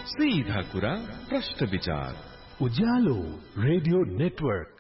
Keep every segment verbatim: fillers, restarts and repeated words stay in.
सीधा कुरा प्रश्न विचार उज्यालो रेडियो नेटवर्क।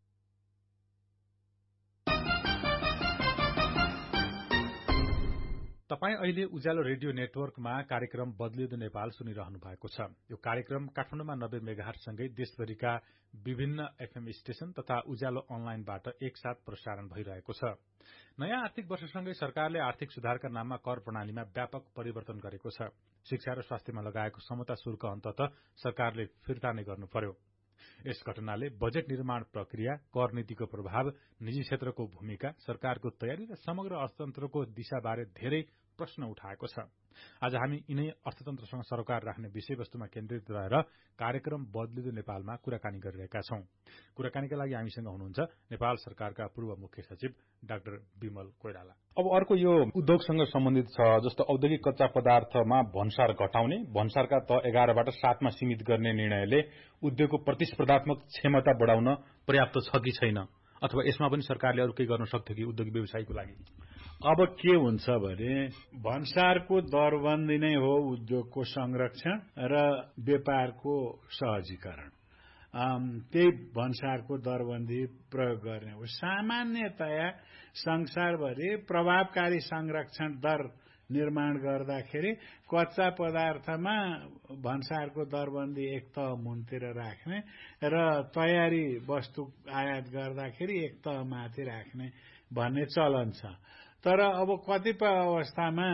तपाई अहिले उज्यालो रेडियो नेटवर्कमा कार्यक्रम बदलिँदो नेपाल सुनिरहनु भएको छ। यो कार्यक्रम काठमाडौँमा नब्बे मेगाहर्जसँगै देशभरिका विभिन्न एफएम स्टेशन तथा उज्यालो अनलाइनबाट एकसाथ प्रसारण भइरहेको छ। नयाँ आर्थिक वर्षसँगै सरकारले आर्थिक सुधारका नाममा कर प्रणालीमा व्यापक परिवर्तन गरेको छ। शिक्षा र स्वास्थ्यमा लगाएको समता शुल्क अन्ततः सरकारले फिर्ता नै गर्नु पर्यो। यस घटनाले बजेट निर्माण प्रक्रिया, कर नीतिको प्रभाव, निजी क्षेत्रको भूमिका, सरकारको तयारी र समग्र अर्थतन्त्रको दिशाबारे धेरै प्रश्न उठाएको छ। आज हामी यिनै अर्थतन्त्रसँग सरोकार राख्ने विषयवस्तुमा केन्द्रित रहेर कार्यक्रम बदलिँदो नेपालमा कुराकानी गरिरहेका छौं। कुराकानीका लागि हामीसँग हुनुहुन्छ नेपाल सरकारका पूर्व मुख्य सचिव डाक्टर विमल कोइराला। अब अर्को यो उद्योगसँग सम्बन्धित छ, जस्तो औद्योगिक कच्चा पदार्थमा भन्सार घटाउने, भन्सारका त एघारबाट सातमा सीमित गर्ने निर्णयले उद्योगको प्रतिस्पर्धात्मक क्षमता बढाउन पर्याप्त छ कि छैन, अथवा यसमा पनि सरकारले अरू केही गर्न सक्थ्यो कि उद्योग व्यवसायको लागि? अब के हुन्छ भने भन्सारको दरबन्दी नै हो उद्योगको संरक्षण र व्यापारको सहजीकरण। त्यही भन्सारको दरबन्दी प्रयोग गर्ने हो। सामान्यतया संसारभरि प्रभावकारी संरक्षण दर निर्माण गर्दाखेरि कच्चा पदार्थमा भन्सारको दरबन्दी एक तह मुनतिर राख्ने र तयारी वस्तु आयात गर्दाखेरि एक तह माथि राख्ने भन्ने चलन छ। तर अब कतिपय अवस्थामा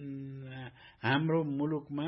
हाम्रो मुलुकमा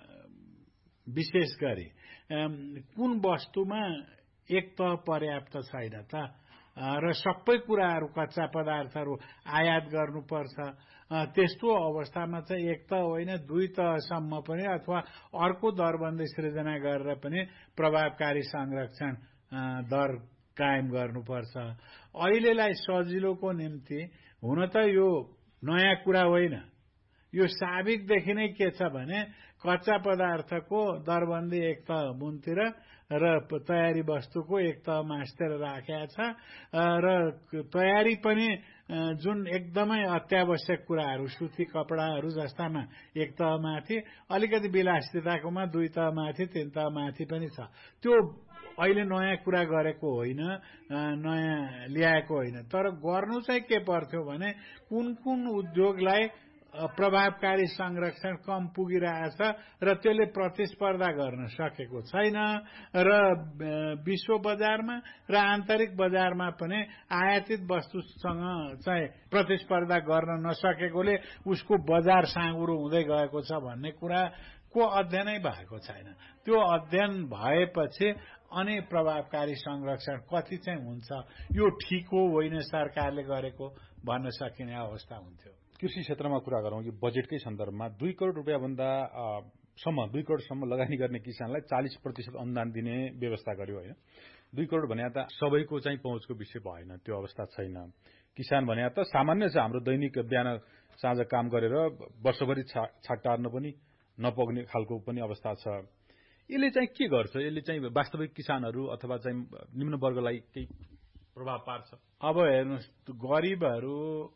विशेष गरी कुन वस्तुमा एक तह पर्याप्त छैन त र सबै कुराहरू कच्चा पदार्थहरू आयात गर्नुपर्छ। त्यस्तो अवस्थामा चाहिँ एक तह होइन दुई तहसम्म पनि अथवा अर्को दरबन्दी सृजना गरेर पनि प्रभावकारी संरक्षण दर कायम गर्नुपर्छ। अहिलेलाई सजिलोको निम्ति हुन त यो नयाँ कुरा होइन, यो साबिकदेखि नै के छ भने कच्चा पदार्थको दरबन्दी एक तह मुनतिर र तयारी वस्तुको एक तह मास्तिर राखेको छ र तयारी पनि जुन एकदमै अत्यावश्यक कुराहरू सुती कपडाहरू जस्तामा एक तह माथि, अलिकति विलासिताकोमा दुई तह माथि तीन तह माथि पनि छ। त्यो अहिले नयाँ कुरा गरेको होइन, नयाँ ल्याएको होइन। तर गर्नु चाहिँ के पर्थ्यो भने कुन कुन उद्योगलाई प्रभावकारी संरक्षण कम पुगिरहेछ र त्यसले प्रतिस्पर्धा गर्न सकेको छैन र विश्व बजारमा र आन्तरिक बजारमा पनि आयातित वस्तुसँग चाहिँ प्रतिस्पर्धा गर्न नसकेकोले उसको बजार साँगुरो हुँदै गएको छ भन्ने कुराको अध्ययनै भएको छैन। त्यो अध्ययन भएपछि अनि प्रभावकारी संरक्षण कति चाहिँ हुन्छ, यो ठिक हो होइन सरकारले गरेको भन्न सकिने अवस्था हुन्थ्यो। कृषि क्षेत्रमा कुरा गरौँ, यो बजेटकै सन्दर्भमा दुई करोड़ रुपियाँ भन्दा सम्म दुई करोड़सम्म लगानी गर्ने किसानलाई चालीस प्रतिशत अनुदान दिने व्यवस्था गर्यो होइन। दुई करोड़ भने त सबैको चाहिँ पहुँचको विषय भएन, त्यो अवस्था छैन। किसान भने त सामान्य छ, हाम्रो दैनिक बिहान साँझ काम गरेर वर्षभरि छाक टार्न पनि नपुग्ने खालको पनि अवस्था छ। यसले चाहिँ के गर्छ? यसले चाहिँ वास्तविक किसानहरू अथवा चाहिँ निम्न वर्गलाई केही प्रभाव पार्छ? अब हेर्नुहोस्, गरिबहरू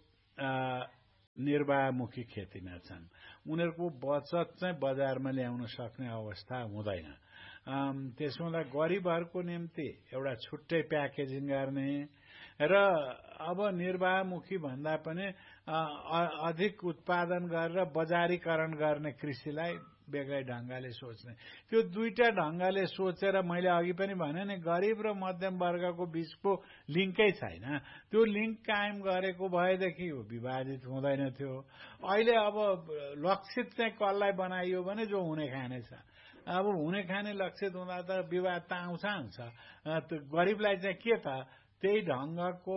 निर्वाहमुखी खेतीमा छन्, उनीहरूको बचत चाहिँ बजारमा ल्याउन सक्ने अवस्था हुँदैन। त्यसो हुँदा गरिबहरूको निम्ति एउटा छुट्टै प्याकेजिङ गर्ने र अब निर्वाहमुखी भन्दा पनि अधिक उत्पादन गरेर बजारीकरण गर्ने कृषिलाई बेग्लै ढंगले सोच्ने, त्यो दुईटा ढंगले सोचेर मैले अघि पनि भने नि गरिब र मध्यम वर्गको बीचको लिङ्कै छैन। त्यो लिङ्क कायम गरेको भएदेखि विभाजित हुँदैन थियो। अहिले अब लक्षित चाहिँ कसलाई बनाइयो भने जो हुने खाने छ। अब हुने खाने लक्षित हुँदा त विवाद त आउँछ आउँछ। गरिबलाई चाहिँ के त त्यही ढंगको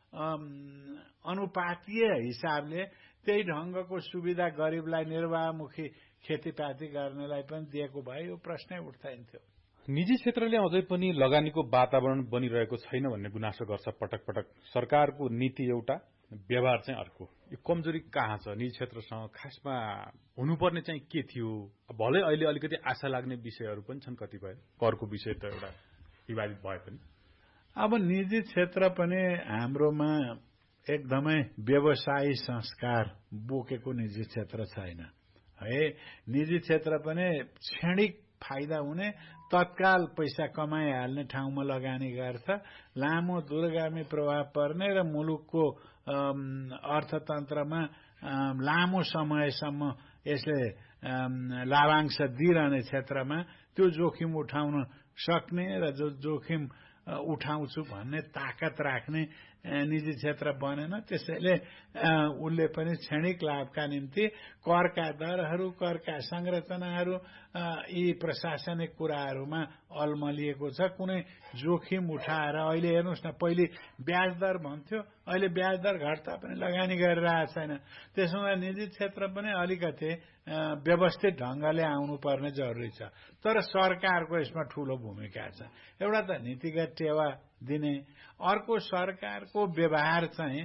अनुपातीय हिसाबले त्यही ढंगको सुविधा गरिबलाई निर्वाहमुखी खेतीपाती गर्नेलाई पनि दिएको भए यो प्रश्नै उठ्दैन थियो। निजी क्षेत्रले अझै पनि लगानीको वातावरण बनिरहेको छैन भन्ने गुनासो गर्छ पटक पटक। सरकारको नीति एउटा, व्यवहार चाहिँ अर्को। यो कमजोरी कहाँ छ निजी क्षेत्रसँग? खासमा हुनुपर्ने चाहिँ के थियो? भलै अहिले अलिकति आशा लाग्ने विषयहरू पनि छन् कतिपय, करको विषय त एउटा विवादित भए पनि। अब निजी क्षेत्र पनि हाम्रोमा एकदमै व्यवसायी संस्कार बोकेको निजी क्षेत्र छैन है। निजी क्षेत्र पनि क्षणिक फाइदा हुने तत्काल पैसा कमाइहाल्ने ठाउँमा लगानी गर्छ, लामो दूरगामी प्रभाव पर्ने र मुलुकको अर्थतन्त्रमा लामो समयसम्म यसले लाभांश दिइरहने क्षेत्रमा त्यो जोखिम उठाउन सक्ने र जो जोखिम उठाउँछु भन्ने ताकत राख्ने निजी क्षेत्र बनेन। त्यसैले उसले पनि क्षणिक लाभका निम्ति करका दरहरू, करका संरचनाहरू, यी प्रशासनिक कुराहरूमा अल्मलिएको छ। कुनै जोखिम उठाएर अहिले हेर्नुहोस् न, पहिले ब्याज दर भन्थ्यो, अहिले ब्याज दर घट्दा पनि लगानी गरिरहेको छैन। त्यसो भए निजी क्षेत्र पनि अलिकति व्यवस्थित ढंगले आउनुपर्ने जरुरी छ। तर सरकारको यसमा ठूलो भूमिका छ। एउटा त नीतिगत टेवा दिने, अर्को सरकारको व्यवहार चाहिँ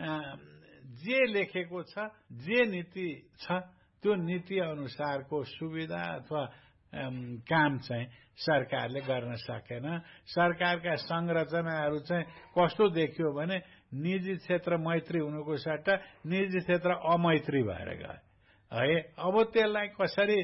जे लेखेको छ, जे नीति छ त्यो नीति अनुसारको सुविधा अथवा काम चाहिँ सरकारले गर्न सकेन। सरकारका संरचनाहरू चाहिँ कस्तो देखियो भने निजी क्षेत्र मैत्री हुनुको सट्टा निजी क्षेत्र अमैत्री भएर गयो है। अब त्यसलाई कसरी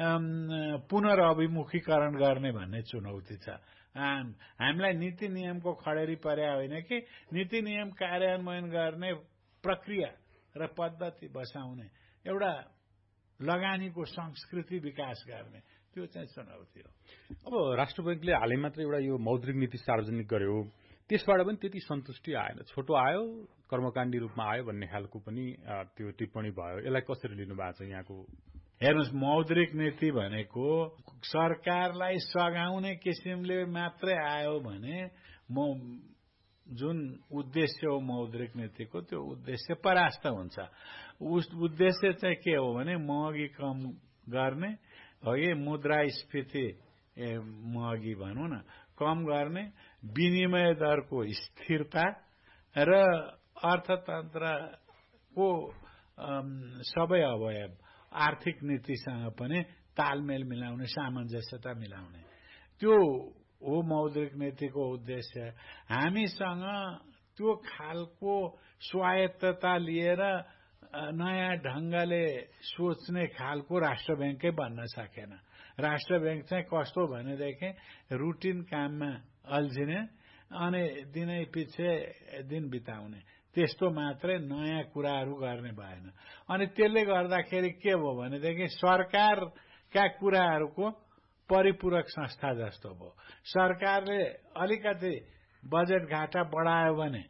पुनर्अभिमुखीकरण गर्ने भन्ने चुनौती छ। हामीलाई नीति नियमको खडेरी पर्या होइन कि नीति नियम कार्यान्वयन गर्ने प्रक्रिया र पद्धति बसाउने, एउटा लगानीको संस्कृति विकास गर्ने, त्यो चाहिँ चुनौती हो। अब राष्ट्र बैंकले हालै मात्र एउटा यो मौद्रिक नीति सार्वजनिक गर्यो, त्यसबाट पनि त्यति सन्तुष्टि आएन। छोटो आयो, कर्मकाण्डी रूपमा आयो भन्ने खालको पनि त्यो टिप्पणी भयो। यसलाई कसरी लिनु भएको छ यहाँको? हेर्नुहोस्, मौद्रिक नीति भनेको सरकारलाई सघाउने किसिमले मात्रै आयो भने म जुन उद्देश्य हो मौद्रिक नीतिको, त्यो उद्देश्य परास्त हुन्छ। उस उद्देश्य चाहिँ के हो भने महँगी कम गर्ने हो, कि मुद्रास्फीति महँगी भनौँ न कम गर्ने, विनिमय दरको स्थिरता र अर्थतन्त्रको सबै अवयव आर्थिक नीतिसँग पनि तालमेल मिलाउने, सामञ्जस्यता मिलाउने, त्यो हो मौद्रिक नीतिको उद्देश्य। हामीसँग त्यो खालको स्वायत्तता लिएर नयाँ ढंगले सोच्ने खालको राष्ट्र बैंकै बन्न सकेन। राष्ट्र बैंक चाहिँ कस्तो भनेदेखि रुटिन काममा अल्झिने अनि दिनै पछि दिन बिताउने, त्यस्तो मात्रै, नयाँ कुराहरू गर्ने भएन। अनि त्यसले गर्दाखेरि के भयो भनेदेखि सरकारका कुराहरूको परिपूरक संस्था जस्तो भयो। सरकारले अलिकति बजेट घाटा बढायो भने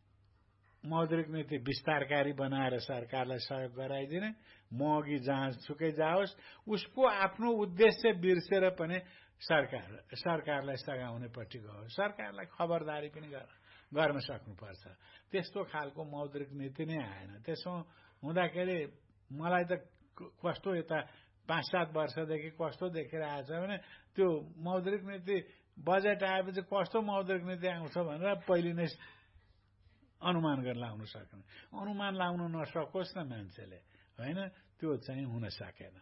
मौद्रिक नीति विस्तारकारी बनाएर सरकारलाई सहयोग गराइदिने, महँगी जहाँ सुकै जाओस्, उसको आफ्नो उद्देश्य बिर्सेर पनि सरकार सरकारलाई सघाउनेपट्टि गयो। सरकारलाई खबरदारी पनि गर्न सक्नुपर्छ। त्यस्तो खालको मौद्रिक नीति नै आएन। त्यसो हुँदाखेरि मलाई त कस्तो यता पाँच सात वर्षदेखि कस्तो देखिरहेछ भने त्यो मौद्रिक नीति बजेट आएपछि कस्तो मौद्रिक नीति आउँछ भनेर पहिले नै अनुमान गर्न लाउन सक्ने, अनुमान लाउन नसकोस् न मान्छेले, होइन, त्यो चाहिँ हुन सकेन।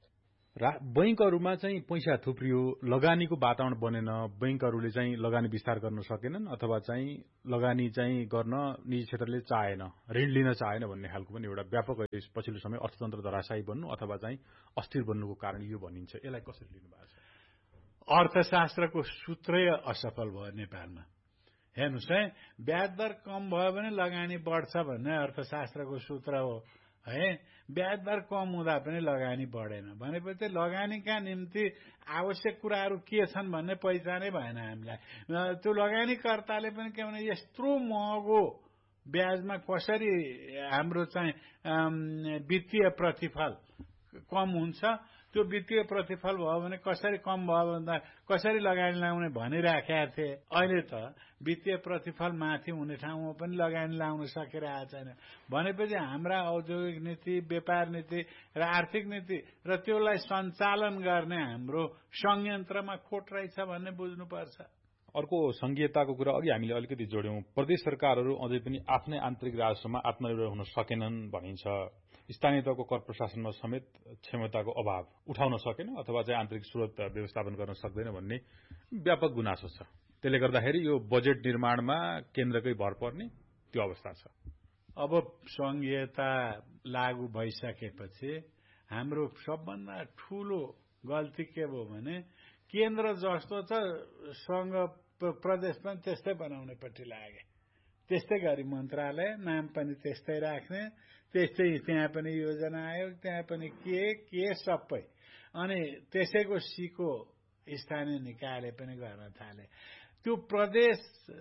बैंकहरूमा चाहिँ पैसा थुप्रियो, लगानीको वातावरण बनेन, बैंकहरूले चाहिँ लगानी विस्तार गर्न सकेनन् अथवा चाहिँ लगानी चाहिँ गर्न निजी क्षेत्रले चाहेन, ऋण लिन चाहेन भन्ने खालको पनि एउटा व्यापक पछिल्लो समय अर्थतन्त्र धराशायी बन्नु अथवा चाहिँ अस्थिर बन्नुको कारण यो भनिन्छ। यसलाई कसरी लिनु भएको छ? अर्थशास्त्रको सूत्रै असफल भयो नेपालमा। हेर्नुहोस् है, ब्याज दर कम भयो भने लगानी बढ्छ भन्ने अर्थशास्त्रको सूत्र हो है। ब्याज दर कम हुँदा पनि लगानी बढेन भनेपछि लगानीका निम्ति आवश्यक कुराहरू के छन् भन्ने पहिचानै भएन हामीलाई। त्यो लगानीकर्ताले पनि के भने यत्रो महँगो ब्याजमा कसरी हाम्रो चाहिँ वित्तीय प्रतिफल कम हुन्छ, त्यो वित्तीय प्रतिफल भयो भने कसरी कम भयो भन्दा कसरी लगानी लाउने भनिराखेका थिए। अहिले त वित्तीय प्रतिफल माथि हुने ठाउँमा पनि लगानी लाउन सकिरहेको छैन भनेपछि हाम्रा औद्योगिक नीति, व्यापार नीति र आर्थिक नीति र त्यसलाई सञ्चालन गर्ने हाम्रो संयन्त्रमा खोट रहेछ भन्ने बुझ्नुपर्छ। अर्को संघीयताको कुरा अघि हामीले अलिकति जोड्यौं। प्रदेश सरकारहरू अझै पनि आफ्नै आन्तरिक राजस्वमा आत्मनिर्भर हुन सकेनन् भनिन्छ। स्थानीय तहको कर प्रशासनमा समेत क्षमताको अभाव उठाउन सकेन अथवा चाहिँ आन्तरिक स्रोत व्यवस्थापन गर्न सक्दैन भन्ने व्यापक गुनासो छ। त्यसले गर्दाखेरि यो बजेट निर्माणमा केन्द्रकै भर पर्ने त्यो अवस्था छ। अब संघीयता लागू भइसकेपछि हाम्रो सबभन्दा ठूलो गल्ती के भयो भने केन्द्र जस्तो छ संघ प्रदेश पनि त्यस्तै बनाउनेपट्टि लागे। त्यस्तै गरी मन्त्रालय नाम पनि त्यस्तै राख्ने, त्यस्तै त्यहाँ पनि योजना आयोग, त्यहाँ पनि के के सबै, अनि त्यसैको सिको स्थानीय निकायले पनि गर्न थाले। त्यो प्रदेश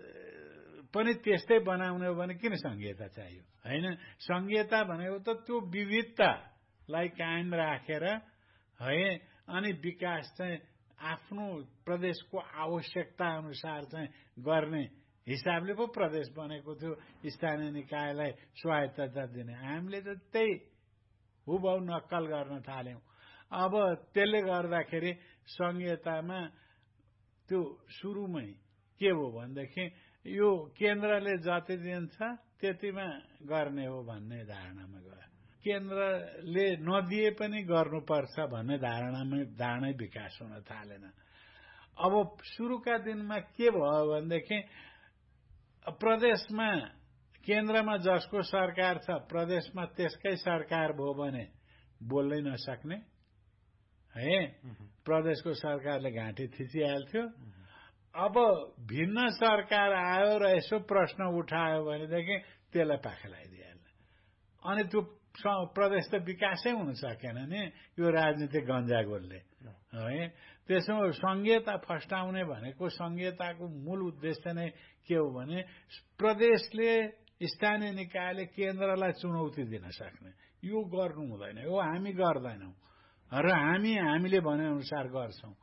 पनि त्यस्तै बनाउने हो भने किन संघीयता चाहियो? हैन, संघीयता भनेको त त्यो विविधतालाई कायम राखेर है अनि विकास चाहिँ आफ्नो प्रदेशको आवश्यकता अनुसार चाहिँ गर्ने हिसाबले पो प्रदेश बनेको थियो, स्थानीय निकायलाई स्वायत्तता दिने। हामीले त त्यही हुबहु नक्कल गर्न थाल्यौं। अब त्यसले गर्दाखेरि संघीयतामा त्यो सुरुमै के हो भनेदेखि यो केन्द्रले जति दिन्छ त्यतिमा गर्ने हो भन्ने धारणामा गयो। केन्द्रले नदिए पनि गर्नुपर्छ भन्ने धारणामा धारणै विकास हुन थालेन। अब सुरुका दिनमा के भयो भनेदेखि प्रदेशमा केन्द्रमा जसको सरकार छ प्रदेशमा त्यसकै सरकार भयो भने बोल्नै नसक्ने है, प्रदेशको सरकारले घाँटी थिचिहाल्थ्यो। अब भिन्न सरकार आयो र यसो प्रश्न उठायो भनेदेखि त्यसलाई पाखा लगाइदिइहाल्ने, अनि त्यो प्रदेश त विकासै हुन सकेन नि यो राजनीतिक गन्जागोलले है। त्यसो संघीयता फस्टाउने भनेको संघीयताको मूल उद्देश्य नै के हो भने प्रदेशले स्थानीय निकायले केन्द्रलाई चुनौती दिन सक्ने, यो गर्नु हुँदैन, यो हामी गर्दैनौं र हामी हामीले भने अनुसार गर्छौं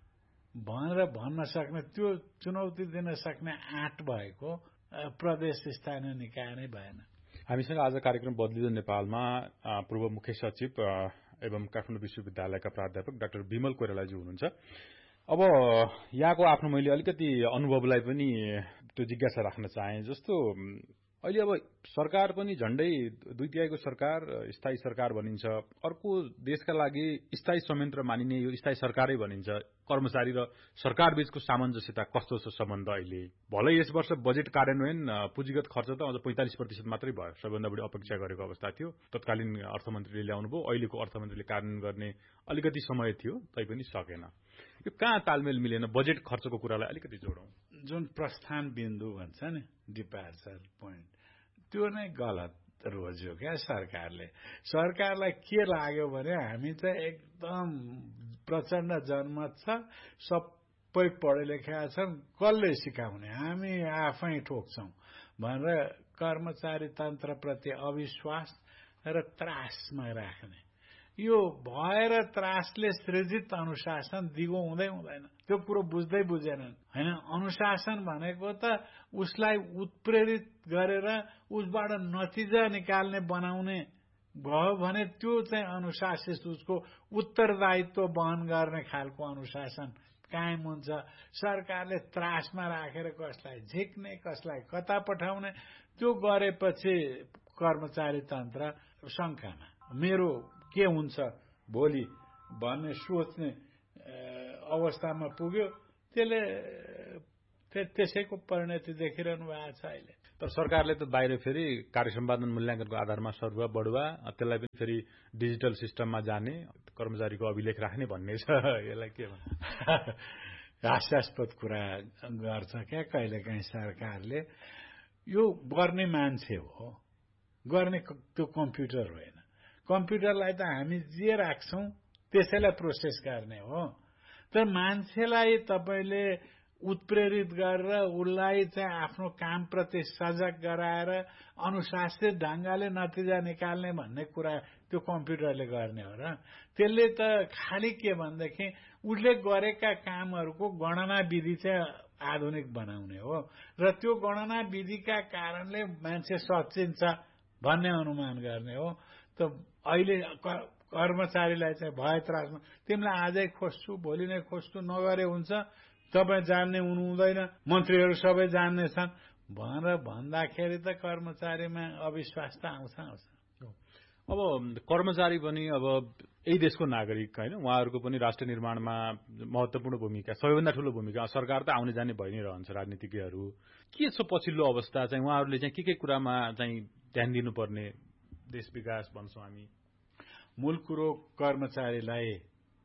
भनेर भन्न सक्ने, त्यो चुनौती दिन सक्ने आँट भएको प्रदेश स्थानीय निकाय नै भएन। हामीसँग आज कार्यक्रम बदलिँदो नेपालमा पूर्व मुख्य सचिव एवं काठमाडौँ विश्वविद्यालयका प्राध्यापक डाक्टर विमल कोइरालाजी हुनुहुन्छ। अब यहाँको आफ्नो मैले अलिकति अनुभवलाई पनि त्यो जिज्ञासा राख्न चाहे। जस्तो अहिले अब सरकार पनि झण्डै दुई तिहाईको सरकार स्थायी सरकार भनिन्छ, अर्को देशका लागि स्थायी संयन्त्र मानिने यो स्थायी सरकारै भनिन्छ। कर्मचारी र सरकार बीचको सामञ्जस्यता कस्तो छ सम्बन्ध अहिले? भलै यस वर्ष बजेट कार्यान्वयन पुँजीगत खर्च त अझ पैंतालिस प्रतिशत मात्रै भयो, सबैभन्दा बढी अपेक्षा गरेको अवस्था थियो। तत्कालीन अर्थमन्त्रीले ल्याउनु भयो, अहिलेको अर्थमन्त्रीले कार्यान्वयन गर्ने अलिकति समय थियो, तैपनि सकेन। यो कहाँ तालमेल मिलेन? बजेट खर्चको कुरालाई अलिकति जोडौं। जुन प्रस्थान बिन्दु भन्छ नि, डिपार्चर पोइन्ट, त्यो नै गलत रोज्यो क्या सरकारले। सरकारलाई के लाग्यो भने हामी त एकदम प्रचण्ड जनमत छ, सबै पढे लेखेका छन्, कसले सिकाउने, हामी आफै ठोक्छौं भनेर कर्मचारी तन्त्रप्रति अविश्वास र त्रासमा राख्ने, यो भएर त्रासले सृजित अनुशासन दिगो हुँदै हुँदैन। त्यो कुरो बुझ्दै बुझेनन् हैन। अनुशासन भनेको त उसलाई उत्प्रेरित गरेर उसबाट नतिजा निकाल्ने बनाउने भयो भने त्यो चाहिँ अनुशासित, उसको उत्तरदायित्व वहन गर्ने खालको अनुशासन कायम हुन्छ। सरकारले त्रासमा राखेर कसलाई झिक्ने, कसलाई कता पठाउने, त्यो गरेपछि कर्मचारी तन्त्र शंकामा, मेरो के हुन्छ भोलि भन्ने सोच्ने अवस्थामा पुग्यो। त्यसले त्यसैको परिणति देखिरहनु भएको छ अहिले। तर सरकारले त बाहिर फेरि कार्य सम्पादन मूल्याङ्कनको आधारमा सरुवा बढुवा, त्यसलाई पनि फेरि डिजिटल सिस्टममा जाने, कर्मचारीको अभिलेख राख्ने भन्ने छ। यसलाई के भन्नु? हास्यास्पद कुरा गर्छ क्या कहिलेकाहीँ सरकारले। यो गर्ने मान्छे हो, गर्ने त्यो कम्प्युटर होइन। कम्प्युटरलाई त हामी जे राख्छौं त्यसैलाई प्रोसेस गर्ने हो। तर मान्छेलाई तपाईले उत्प्रेरित गरेर उसलाई चाहिँ आफ्नो कामप्रति सजग गराएर अनुशासित ढंगले नतिजा निकाल्ने भन्ने कुरा त्यो कम्प्युटरले गर्ने हो र। त्यसले त खाली के भन्देखि उसले गरेका कामहरूको गणना विधि चाहिँ आधुनिक बनाउने हो र त्यो गणना विधिका कारणले मान्छे सचिन्छ भन्ने अनुमान गर्ने हो। त अहिले कर्मचारीलाई चाहिँ भय त्रासमा तिमीलाई आजै खोज्छु भोलि नै खोज्छु नगरे हुन्छ, तपाईँ जान्ने हुनु हुँदैन, मन्त्रीहरू सबै जान्ने छन् भनेर भन्दाखेरि त कर्मचारीमा अविश्वास त आउँछ आउँछ। अब कर्मचारी पनि अब यही देशको नागरिक हैन, उहाँहरूको पनि राष्ट्र निर्माणमा महत्त्वपूर्ण भूमिका, सबैभन्दा ठूलो भूमिका। सरकार त आउने जाने भइ नै रहन्छ, राजनीतिज्ञहरू के छ पछिल्लो अवस्था चाहिँ उहाँहरूले चाहिँ के के कुरामा चाहिँ ध्यान दिनुपर्ने? देश विकास भन्छौं हामी, मूल कुरो कर्मचारीलाई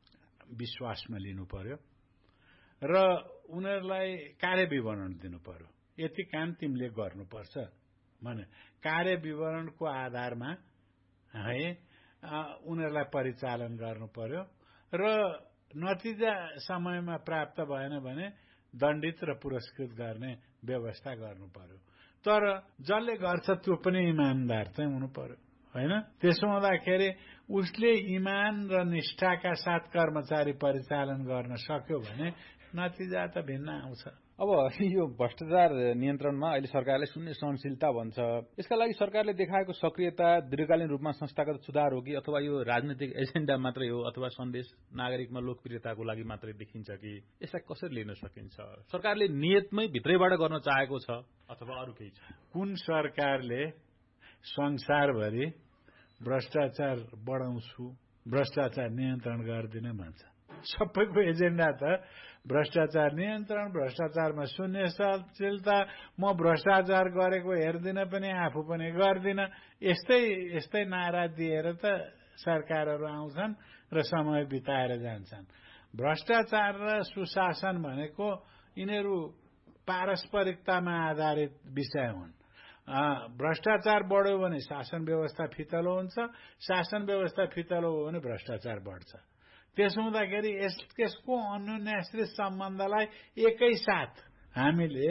विश्वासमा लिनु पर्यो र उनीहरूलाई कार्य विवरण दिनु पर्यो। यति काम तिमीले गर्नुपर्छ भने कार्य विवरणको आधारमा है उनीहरूलाई परिचालन गर्नु पर्यो र नतिजा समयमा प्राप्त भएन भने दण्डित र पुरस्कृत गर्ने व्यवस्था गर्नु पर्यो। तर जसले गर्छ त्यो पनि इमानदार चाहिँ हुनु पर्यो हैन। त्यसो हुँदाखेरि उसले इमान र निष्ठाका साथ कर्मचारी परिचालन गर्न सक्यो भने नतिजा त भिन्न आउँछ। अब यो भ्रष्टाचार नियन्त्रणमा अहिले सरकारले शून्य सहनशीलता भन्छ। यसका लागि सरकारले देखाएको सक्रियता दीर्घकालीन रूपमा संस्थागत सुधार हो कि अथवा यो राजनीतिक एजेन्डा मात्रै हो अथवा सन्देश नागरिकमा लोकप्रियताको लागि मात्रै देखिन्छ कि यसलाई कसरी लिन सकिन्छ? सरकारले नियतमै भित्रैबाट गर्न चाहेको छ अथवा अरू केही छ? कुन सरकारले संसारभरि भ्रष्टाचार बढाउँछु भ्रष्टाचार नियन्त्रण गर्दिन भन्छ? सबैको एजेन्डा त भ्रष्टाचार नियन्त्रण, भ्रष्टाचारमा शून्य सहनशीलता, म भ्रष्टाचार गरेको हेर्दिन पनि आफू पनि गर्दिन, यस्तै यस्तै नारा दिएर त सरकारहरू आउँछन् र समय बिताएर जान्छन्। भ्रष्टाचार र सुशासन भनेको यिनीहरू पारस्परिकतामा आधारित विषय हुन्। भ्रष्टाचार बढ्यो भने शासन व्यवस्था फितलो हुन्छ, शासन व्यवस्था फितलो हो भने भ्रष्टाचार बढ्छ। त्यसो हुँदाखेरि यसको अन्योन्याश्रित सम्बन्धलाई एकैसाथ हामीले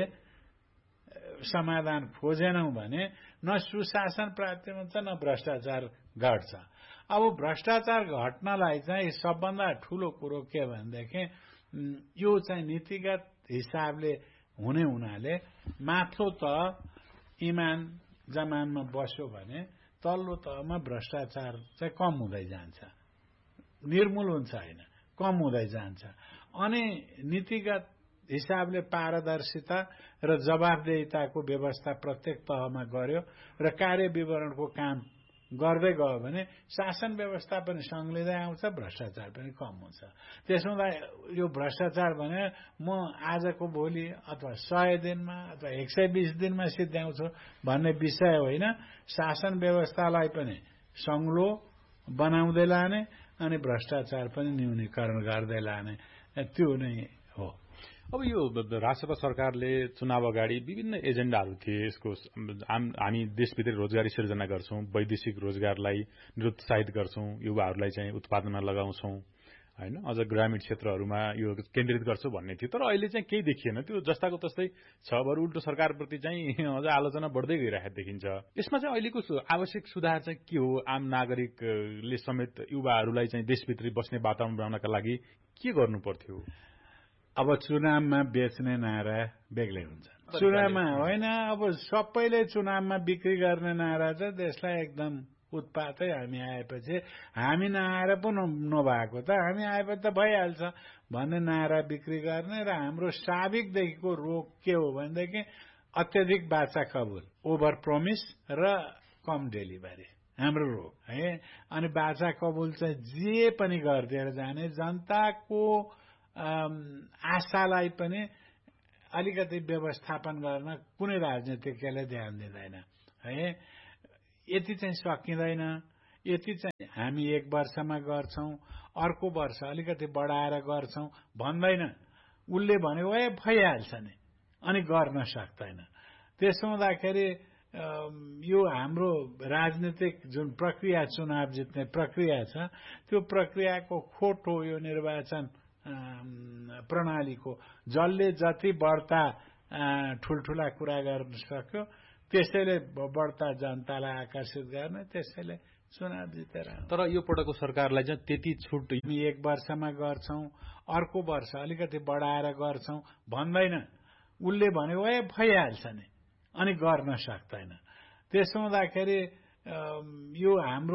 समाधान खोजेनौं भने न सुशासन प्राप्ति हुन्छ न भ्रष्टाचार घट्छ। अब भ्रष्टाचार घट्नलाई चाहिँ सबभन्दा ठूलो कुरो के भनेदेखि यो चाहिँ नीतिगत हिसाबले हुने हुनाले माथिल्लो तह इमान जमानमा बस्यो भने तल्लो तहमा भ्रष्टाचार चाहिँ कम हुँदै जान्छ, निर्मूल हुन्छ हैन, कम हुँदै जान्छ। अनि नीतिगत हिसाबले पारदर्शिता र जवाफदेहिताको व्यवस्था प्रत्येक तहमा गर्यो र कार्य विवरणको काम गर्दै गयो भने शासन व्यवस्था पनि संलिँदै आउँछ, भ्रष्टाचार पनि कम हुन्छ। त्यसो हुँदा यो भ्रष्टाचार भने म आजको भोलि अथवा सय दिनमा अथवा एक सय बीस दिनमा सिद्ध्याउँछु भन्ने विषय होइन। शासन व्यवस्थालाई पनि संलो बनाउँदै लाने अनि भ्रष्टाचार पनि न्यूनीकरण गर्दै लाने, त्यो नै हो। अब यो राष्ट्रपति सरकारले चुनाव अगाडि विभिन्न एजेन्डाहरू थिए। यसको हामी देशभित्र रोजगारी सिर्जना गर्छौं, वैदेशिक रोजगारलाई निरुत्साहित गर्छौं, युवाहरूलाई चाहिँ उत्पादनमा लगाउँछौं हैन, अझ ग्रामीण क्षेत्रहरूमा यो केन्द्रित गर्छौं भन्ने थियो। तर अहिले चाहिँ केही देखिएन, त्यो जस्ताको तस्तै छ। बरु उल्टो सरकारप्रति चाहिँ अझ आलोचना बढ्दै गइरहेको देखिन्छ। यसमा चाहिँ अहिलेको आवश्यक सुधार चाहिँ के हो? आम नागरिकले समेत युवाहरूलाई चाहिँ देशभित्र बस्ने वातावरण बनाउनका लागि के गर्नु पर्थ्यो? अब चुनावमा बेच्ने नारा बेग्लै हुन्छ। चुनावमा होइन, अब सबैले चुनावमा बिक्री गर्ने नारा चाहिँ देशलाई एकदम उत्पातै हामी आएपछि हामी नआएर पो नभएको त हामी आएपछि त भइहाल्छ भन्ने नारा बिक्री गर्ने र हाम्रो स्वाभाविकदेखिको रोग के हो भनेदेखि अत्यधिक बाचा कबुल, ओभर प्रोमिस र कम डेलिभरी हाम्रो रोग है। अनि बाचा कबुल चाहिँ जे पनि गरिदिएर जाने, जनताको आशालाई पनि अलिकति व्यवस्थापन गर्न कुनै राजनीतिज्ञले ध्यान दिँदैन है। यति चाहिँ सकिँदैन, यति चाहिँ हामी एक वर्षमा गर्छौं, अर्को वर्ष अलिकति बढाएर गर्छौं भन्दैन। उसले भनेको ए भइहाल्छ नि, अनि गर्न सक्दैन। त्यसो हुँदाखेरि यो हाम्रो राजनीतिक जुन प्रक्रिया, चुनाव जित्ने प्रक्रिया छ, त्यो प्रक्रियाको खोट हो यो निर्वाचन प्रणालीको। जसले जति बढ्ता ठुल्ठुला कुरा गर्न सक्यो त्यसैले बढ्ता जनतालाई आकर्षित गर्ने, त्यसैले चुनाव जितेर। तर यो पटकको सरकारलाई चाहिँ त्यति छुट हामी एक वर्षमा गर्छौं, अर्को वर्ष अलिकति बढाएर गर्छौं भन्दैन। उसले भनेको ए भइहाल्छ नि, अनि गर्न सक्दैन। त्यसो हुँदाखेरि यो हाम्रो